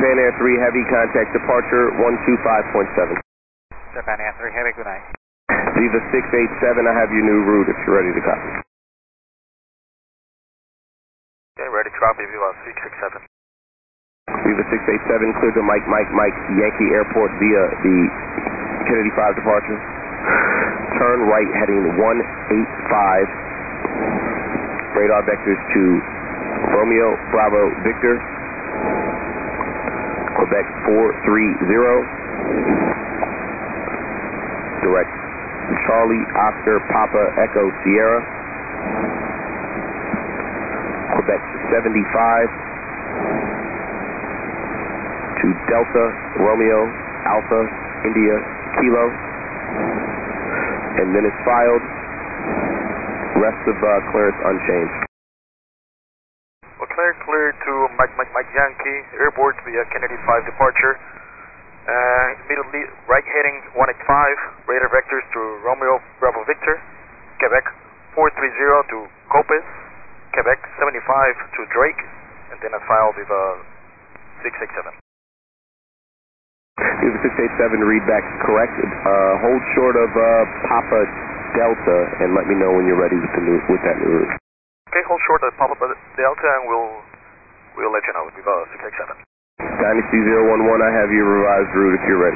Japan Air 3 Heavy, contact departure 125.7. Japan Air 3 Heavy, good night. Viva 687, I have your new route if you're ready to copy. Okay, ready to copy, Viva 667. Viva 687, clear to Mike, Yankee Airport via the Kennedy 5 departure. Turn right heading 185. Radar vectors to Romeo, Bravo, Victor. Quebec 430. Direct Charlie, Oscar, Papa, Echo, Sierra. Quebec 75. To Delta, Romeo, Alpha, India, Kilo. And then it's filed. Rest of clearance unchanged. Well, clear to Mike Yankee Airport via Kennedy 5 departure. Immediately right heading 185, radar vectors to Romeo, Bravo, Victor. Quebec 430 to Copes. Quebec 75 to Drake. And then a file with 687. Viva 687, read back correct. Hold short of Papa Delta and let me know when you're ready with that new route. Okay, hold short of Papa Delta and we'll let you know with 687. Dynasty 011, I have your revised route if you're ready.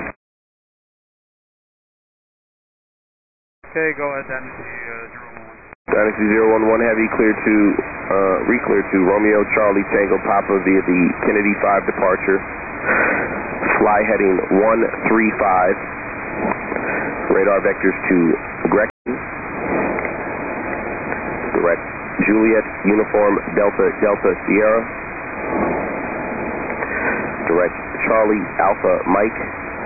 Okay, go ahead, Dynasty 011. Dynasty 011 Heavy, re-clear to Romeo, Charlie, Tango, Papa via the Kennedy 5 departure. Fly heading 135. Radar vectors to Gretchen. Direct Juliet, Uniform, Delta, Sierra. Direct Charlie, Alpha, Mike.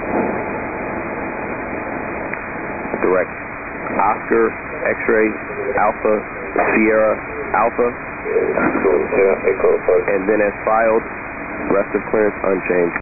Direct Oscar, X-ray, Alpha, Sierra, Alpha. And then as filed, rest of clearance unchanged.